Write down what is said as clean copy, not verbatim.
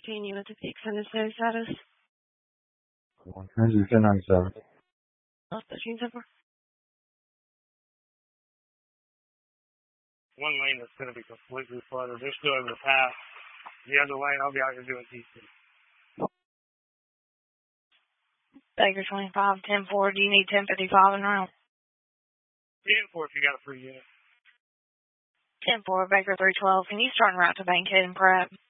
you with the peak necessary status. This is 1097. 13-10-4. One lane that's going to be completely flooded. They're still able to pass. The other lane, I'll be out here doing TC. Baker 25, 10-4. Do you need 1055 and round? 10-4 if you got a free unit. 10-4, Baker 312. Can you start en route to Bankhead and Pratt?